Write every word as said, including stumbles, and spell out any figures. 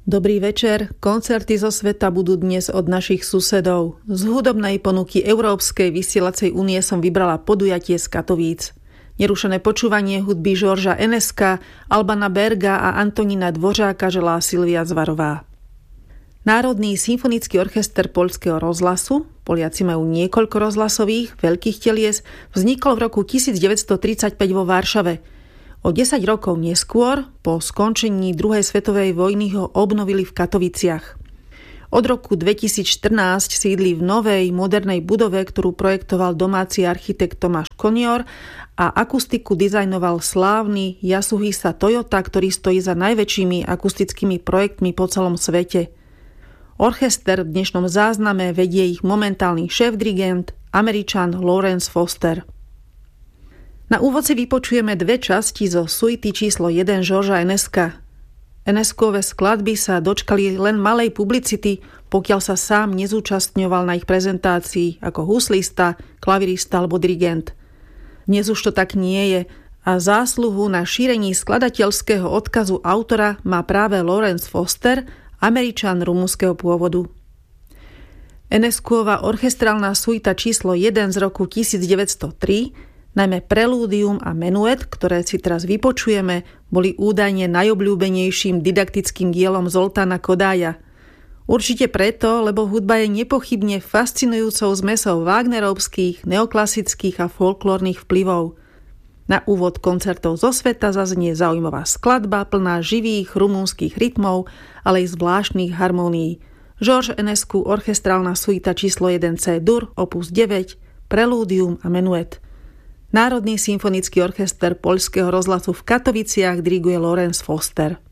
Dobrý večer, koncerty zo sveta budú dnes od našich susedov. Z hudobnej ponuky Európskej vysielacej únie som vybrala podujatie z Katovíc. Nerušené počúvanie hudby Georgea Eneska, Albana Berga a Antonína Dvořáka želá Silvia Zvarová. Národný symfonický orchester Poľského rozhlasu, Poliaci majú niekoľko rozhlasových veľkých telies, vznikol v roku devätnásťtridsaťpäť vo Varšave. O desať rokov neskôr, po skončení druhej svetovej vojny, ho obnovili v Katoviciach. Od roku dvetisícštrnásť sídli v novej, modernej budove, ktorú projektoval domáci architekt Tomáš Konior a akustiku dizajnoval slávny Yasuhisa Toyota, ktorý stojí za najväčšími akustickými projektmi po celom svete. Orchester v dnešnom zázname vedie ich momentálny šéf-dirigent, Američan Lawrence Foster. Na úvod si vypočujeme dve časti zo suity číslo jeden Georgea Eneska. Eneskové skladby sa dočkali len malej publicity, pokiaľ sa sám nezúčastňoval na ich prezentácii ako huslista, klavirista alebo dirigent. Dnes už to tak nie je a zásluhu na šírení skladateľského odkazu autora má práve Lawrence Foster, Američan rumunského pôvodu. Enesková orchestrálna suita číslo jeden z roku devätnásťstotri, najmä Prelúdium a Menuet, ktoré si teraz vypočujeme, boli údajne najobľúbenejším didaktickým dielom Zoltána Kodája. Určite preto, lebo hudba je nepochybne fascinujúcou zmesou wagnerovských, neoklasických a folklórnych vplyvov. Na úvod koncertov zo sveta zaznie zaujímavá skladba plná živých rumunských rytmov, ale aj zvláštnych harmónií. George Enescu orchestrálna suita číslo jeden C-dur, opus deväť, Prelúdium a Menuet. Národný symfonický orchester Poľského rozhlasu v Katoviciach diriguje Lawrence Foster.